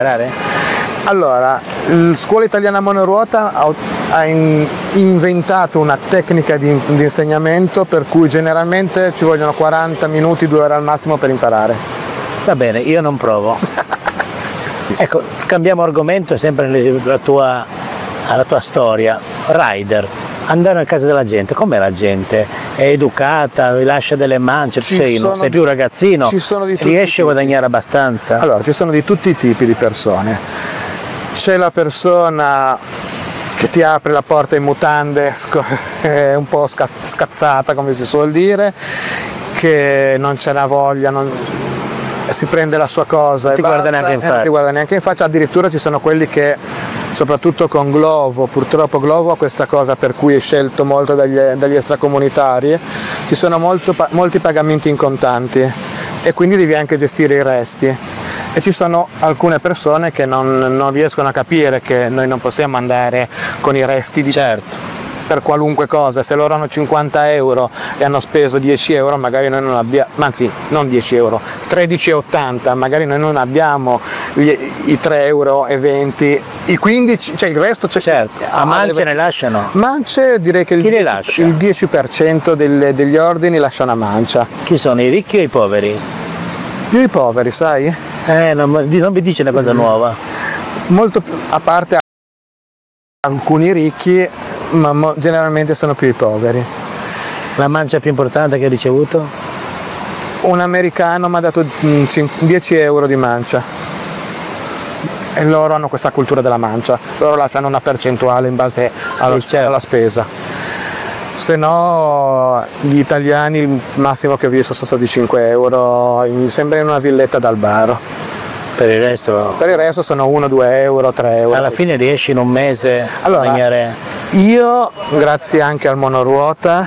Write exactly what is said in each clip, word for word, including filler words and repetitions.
Allora, la Scuola Italiana Monoruota ha, ha in, inventato una tecnica di, di insegnamento per cui generalmente ci vogliono quaranta minuti, due ore al massimo per imparare. Va bene, io non provo. Ecco, cambiamo argomento, sempre nella tua, alla tua storia. Rider, andare a casa della gente, com'è la gente? È educata, vi lascia delle mance, tu sei, sono, sei più ragazzino, ci sono di riesci a guadagnare abbastanza? Allora, ci sono di tutti i tipi di persone. C'è la persona che ti apre la porta in mutande, un po' scazzata come si suol dire, che non ce n'ha voglia, non, si prende la sua cosa non e ti basta, guarda neanche in faccia. Non ti guarda neanche in faccia, addirittura ci sono quelli che, soprattutto con Glovo, purtroppo Glovo ha questa cosa per cui è scelto molto dagli, dagli extracomunitari, ci sono molto, molti pagamenti in contanti e quindi devi anche gestire i resti. E ci sono alcune persone che non, non riescono a capire che noi non possiamo andare con i resti di certo. per qualunque cosa. Se loro hanno cinquanta euro e hanno speso dieci euro, magari noi non abbiamo, anzi non dieci euro, tredici e ottanta, magari noi non abbiamo gli, i tre euro e venti, i quindici, cioè il resto c'è. Certo, a mance deve... ne lasciano? Mance direi che il, Chi dieci, le lascia? il dieci per cento delle, degli ordini lascia una mancia. Chi sono, i ricchi o i poveri? Più i poveri, sai? Eh, non, non mi dice una cosa nuova. Molto più, a parte alcuni ricchi, ma mo, generalmente sono più i poveri. La mancia più importante che hai ricevuto? Un americano mi ha dato dieci euro di mancia e loro hanno questa cultura della mancia, loro lasciano una percentuale in base alla, sì, certo. alla spesa. Se no gli italiani il massimo che ho visto sono stati cinque euro, mi sembra in una villetta dal bar. Per il resto? Per il resto sono uno, due euro, tre euro. Alla fine riesci in un mese allora, a guadagnare? Io, grazie anche al monoruota,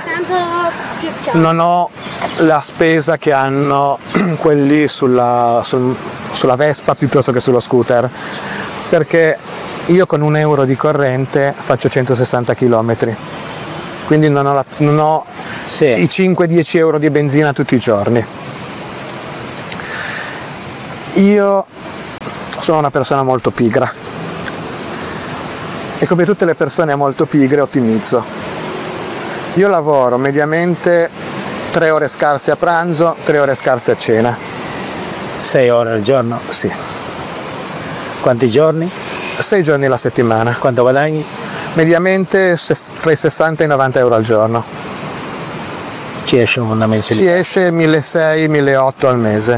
non ho la spesa che hanno quelli sulla, sul, sulla Vespa piuttosto che sullo scooter, perché io con un euro di corrente faccio centosessanta chilometri. Quindi non ho, la, non ho sì. i cinque dieci euro di benzina tutti i giorni. Io sono una persona molto pigra e come tutte le persone molto pigre ottimizzo. Io lavoro mediamente tre ore scarse a pranzo, tre ore scarse a cena. Sei ore al giorno? Sì. Quanti giorni? Sei giorni alla settimana. Quanto guadagni? Mediamente tra i sessanta e i novanta euro al giorno. Ci esce una mensilità? Ci esce milleseicento milleottocento al mese,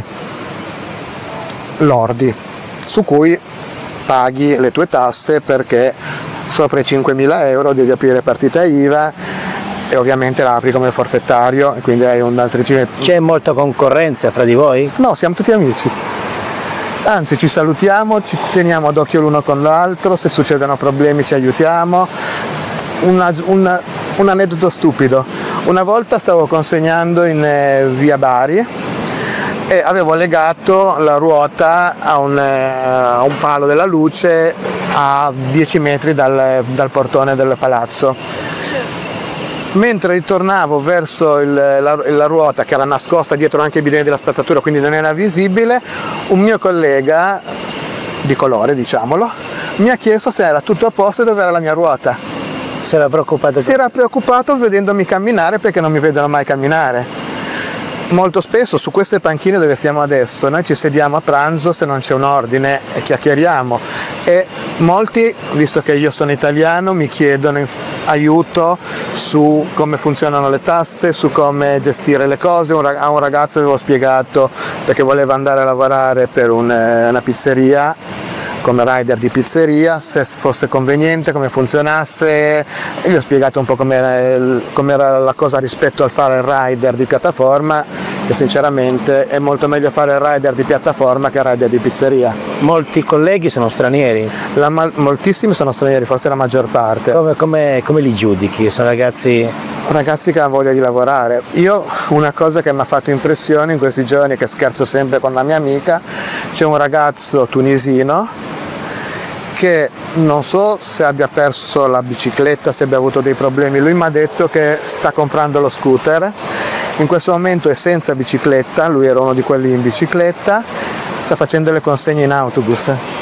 lordi, su cui paghi le tue tasse perché sopra i cinquemila euro devi aprire partita I V A e ovviamente la apri come forfettario e quindi hai un altro... C'è molta concorrenza fra di voi? No, siamo tutti amici. Anzi, ci salutiamo, ci teniamo d'occhio l'uno con l'altro, se succedono problemi ci aiutiamo. Una, una, un aneddoto stupido. Una volta stavo consegnando in eh, via Bari e avevo legato la ruota a un, eh, a un palo della luce a dieci metri dal, dal portone del palazzo. Mentre ritornavo verso il, la, la ruota, che era nascosta dietro anche i bidoni della spazzatura, quindi non era visibile, un mio collega di colore, diciamolo, mi ha chiesto se era tutto a posto e dove era la mia ruota. Si era preoccupato? Si era preoccupato vedendomi camminare, perché non mi vedono mai camminare. Molto spesso su queste panchine dove siamo adesso noi ci sediamo a pranzo se non c'è un ordine e chiacchieriamo, e molti, visto che io sono italiano, mi chiedono aiuto su come funzionano le tasse, su come gestire le cose. A un ragazzo avevo spiegato, perché voleva andare a lavorare per un, una pizzeria come rider di pizzeria, se fosse conveniente, come funzionasse, e gli ho spiegato un po' com'era, com'era la cosa rispetto al fare il rider di piattaforma, che sinceramente è molto meglio fare il rider di piattaforma che il rider di pizzeria. Molti colleghi sono stranieri? La, moltissimi sono stranieri, forse la maggior parte. Come, come, come li giudichi? Sono ragazzi... Ragazzi che hanno voglia di lavorare. Io, una cosa che mi ha fatto impressione in questi giorni, che scherzo sempre con la mia amica, c'è un ragazzo tunisino che non so se abbia perso la bicicletta, se abbia avuto dei problemi. Lui mi ha detto che sta comprando lo scooter, in questo momento è senza bicicletta, lui era uno di quelli in bicicletta, sta facendo le consegne in autobus.